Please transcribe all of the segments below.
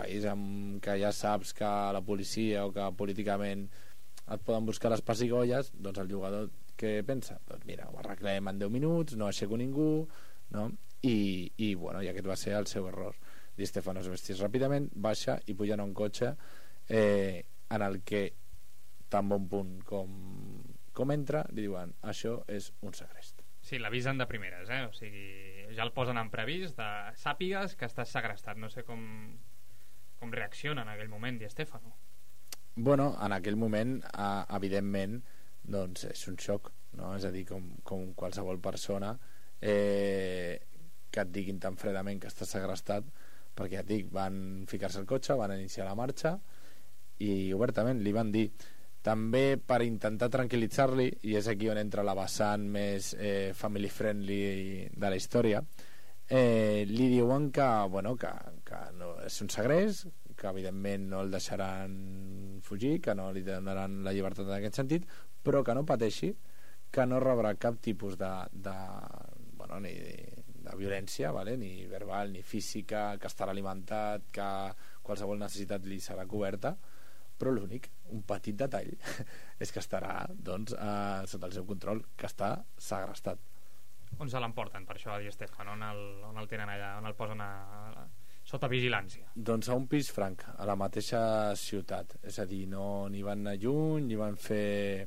país que ja saps que la policia o que políticament et poden buscar les pessigolles, doncs el jugador què pensa? Doncs mira, ho arreglem en 10 minuts, no aixeco ningú, no? I bueno, i aquest va ser el seu error. Di Stéfano es vestís ràpidament, baixa i puja en un cotxe en el que tan bon punt com entra li diuen això és un segrest. Sí, l'avisen de primeres, o sigui, ja el posen en previst de sàpigues que estàs segrestat. No sé com reacciona en aquell moment Di Stéfano. Bueno, en aquell moment evidentment doncs és un xoc, no? És a dir, com qualsevol persona que et diguin tan fredament que estàs segrestat, perquè ja et dic, van ficar-se al cotxe, van iniciar la marxa i obertament li van dir, també per intentar tranquil·litzar-li, i és aquí on entra la vessant més family friendly de la història, li diuen que no, és un segrest, que evidentment no el deixaran fugir, que no li donaran la llibertat en aquest sentit, però que no pateixi, que no rebrà cap tipus ni de violència, vale? Ni verbal ni física, que estarà alimentat, que qualsevol necessitat li serà coberta, però l'únic, un petit detall és que estarà doncs, sota el seu control, que està segrestat. On se l'emporten per això a Di Stéfano? On el tenen allà? On el posen sota vigilància? Doncs a un pis franc, a la mateixa ciutat, és a dir, no ni van anar lluny, ni van fer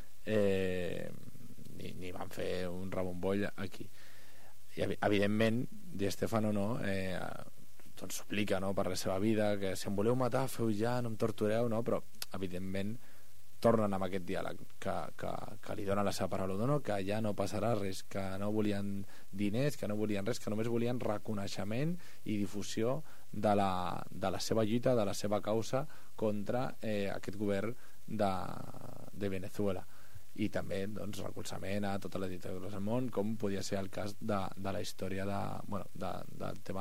ni van fer un rebomboll aquí. I evidentment Di Stéfano doncs suplica, no, per la seva vida, que si em voleu matar feu ja, no em tortureu, no? Però evidentment tornen amb aquest diàleg que li dona la seva paraula d'honor, que ja no passarà res, que no volien diners, que no volien res, que només volien reconeixement i difusió de la seva lluita, de la seva causa contra aquest govern de Venezuela, i també doncs, recolzament a totes les dictadures del món, com podia ser el cas de la història del tema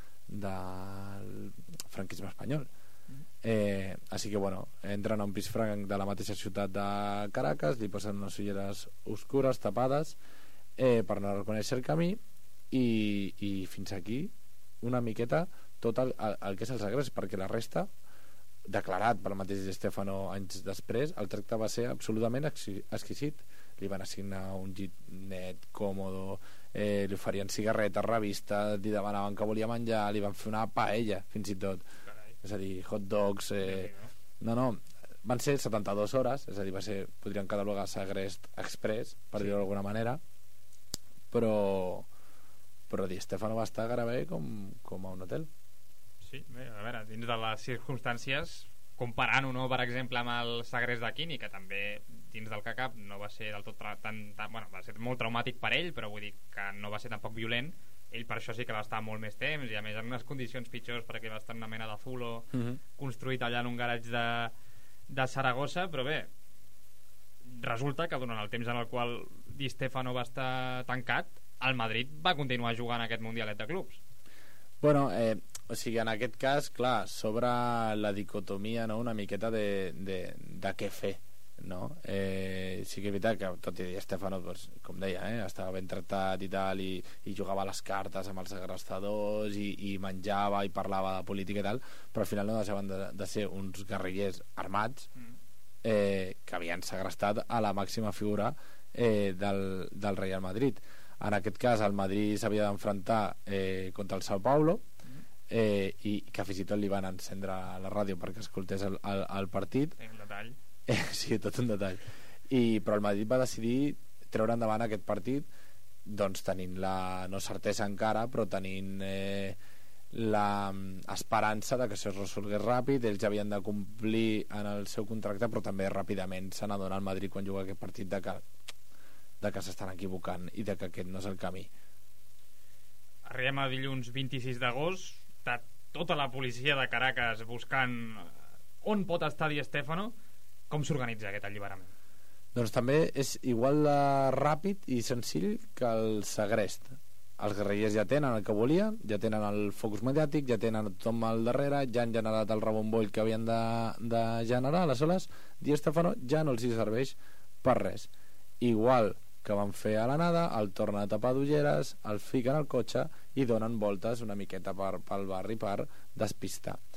del franquisme espanyol. Així que entren a un pis franc de la mateixa ciutat de Caracas, li posen unes ulleres oscures tapades per no reconèixer el camí, i fins aquí una miqueta tot el que és el segrest, perquè la resta, declarat pel mateix Di Stéfano anys després, el tracte va ser absolutament exquisit. Li van assignar un llit net, còmodo, li oferien cigarretes, revistes, li demanaven que volia menjar, li van fer una paella fins i tot. Carai. És a dir, hot dogs, no, van ser 72 hores, és a dir, podrien catalogar segrest express, per dir-ho d'alguna manera, però Di Stéfano va estar gairebé com a un hotel. Sí, bé, a veure, dins de les circumstàncies, comparant-ho, no, per exemple, amb el segrest de Quini, que també dins del CACAP no va ser del tot va ser molt traumàtic per ell, però vull dir que no va ser tampoc violent. Ell per això sí que va estar molt més temps, i a més en unes condicions pitjors, perquè va estar en una mena de zulo construït allà en un garatge de Saragossa. Però bé, resulta que durant el temps en el qual Di Stéfano va estar tancat, el Madrid va continuar jugant aquest Mundialet de Clubs. Bueno, o sigui, en aquest cas, clar, sobre la dicotomia, no?, una miqueta de què fer, no? Sí que és veritat que tot i Di Stéfano, doncs, com deia, estava ben tractat i tal, i jugava a les cartes amb els segrestadors, i menjava i parlava de política i tal, però al final no deixaven de ser uns guerrillers armats que havien segrestat a la màxima figura del Real Madrid. En aquest cas el Madrid s'havia d'enfrontar contra el Sao Paulo, i que fins i tot li van encendre la ràdio perquè escoltés el partit. Un detall. Sí, tot un detall. Però el Madrid va decidir treure endavant aquest partit, doncs tenint la no certesa encara, però tenint l'esperança de que això es resolgués ràpid. Ells havien de complir en el seu contracte, però també ràpidament se n'adona al Madrid quan juga aquest partit de que s'estan equivocant i de que aquest no és el camí. Arribem a dilluns 26 d'agost, està tota la policia de Caracas buscant on pot estar Di Stéfano. Com s'organitza aquest alliberament? Doncs també és igual de ràpid i senzill que el segrest. Els guerrillers ja tenen el que volien, ja tenen el focus mediàtic, ja tenen tothom al darrere, ja han generat el rebomboll que havien de generar. Aleshores, Di Stéfano ja no els hi serveix per res. Igual que van fer a l'anada, el tornen a tapar d'ulleres, el fiquen al cotxe i donen voltes una miqueta pel barri per despistar.